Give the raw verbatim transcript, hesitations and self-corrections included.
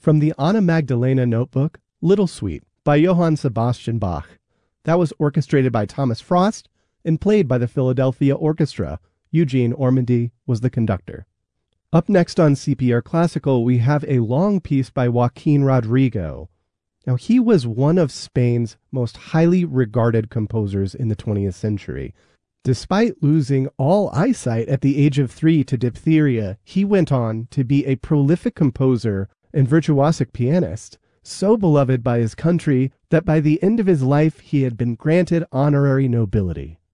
from the Anna Magdalena Notebook, Little Suite, by Johann Sebastian Bach. That was orchestrated by Thomas Frost and played by the Philadelphia Orchestra. Eugene Ormandy was the conductor. Up next on C P R Classical, we have a long piece by Joaquin Rodrigo. Now, he was one of Spain's most highly regarded composers in the twentieth century. Despite losing all eyesight at the age of three to diphtheria, he went on to be a prolific composer and virtuosic pianist, so beloved by his country that by the end of his life he had been granted honorary nobility.